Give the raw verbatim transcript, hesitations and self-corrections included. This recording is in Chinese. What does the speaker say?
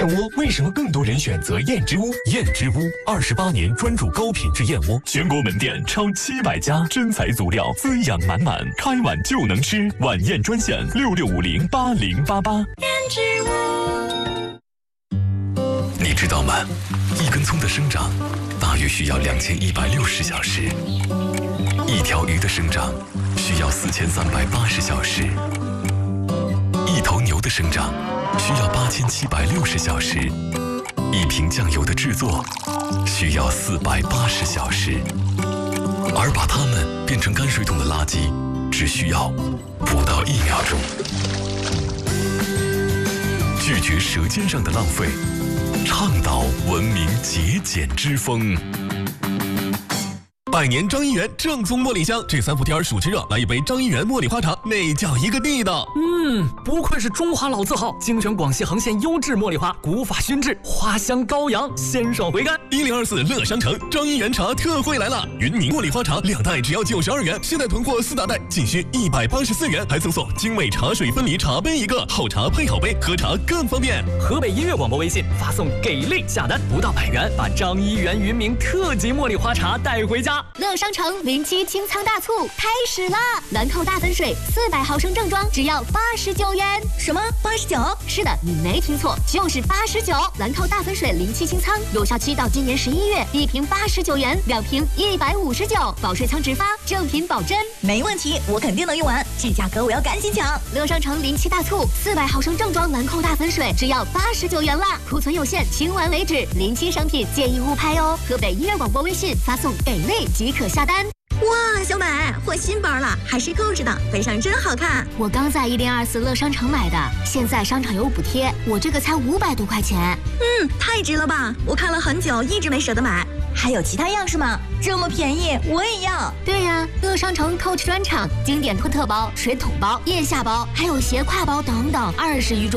燕窝为什么更多人选择燕之屋？ 燕之屋二十八年专注高品质燕窝，全国门店超七百家，真材足料，滋养满满，开碗就能吃。晚宴专线六六五零八零八八。 燕之屋， 你知道吗？一根葱的生长大约需要两千一百六十小时，一条鱼的生长需要四千三百八十小时，一头牛的生长需要八千七百六十小时，一瓶酱油的制作需要四百八十小时，而把它们变成泔水桶的垃圾只需要不到一秒钟。拒绝舌尖上的浪费，倡导文明节俭之风。 百年张一元正宗茉莉香，这三伏天暑气热，来一杯张一元茉莉花茶，那叫一个地道。 嗯，不愧是中华老字号，精选广西横县优质茉莉花，古法熏制，花香高扬，鲜爽回甘。 一零二四乐商城张一元茶特惠来了，云宁茉莉花茶两袋只要九十二元，现在囤货四大袋仅需一百八十四元，还赠送精美茶水分离茶杯一个，好茶配好杯，喝茶更方便。 河北音乐广播微信发送给力下单，不到百元，把张一元云明特级茉莉花茶带回家。 乐商城零七清仓大促开始啦！兰蔻大粉水四百毫升正装只要八十九元。 什么八十九？ 是的，你没听错，就是八十九。兰蔻大粉水零七清仓有效期到今年十一月，一瓶八十九元，两瓶一百五十九，保税仓直发，正品保真。 没问题，我肯定能用完，这价格我要赶紧抢。 乐商城零七大促，四百毫升正装兰蔻大粉水只要八十九元啦，库存有限，清完为止。零七商品建议勿拍哦。河北音乐广播微信发送给力即可下单。 哇，小买换新包了，还是购置的，背上真好看。 我刚在一零二四乐商城买的，现在商场有补贴，我这个才五百多块钱。 嗯，太值了吧！我看了很久，一直没舍得买。还有其他样式吗？这么便宜，我也要。 对呀、啊，乐商城 Coach 专场经典托特包、水桶包、腋下包，还有斜挎包等等，二十余种。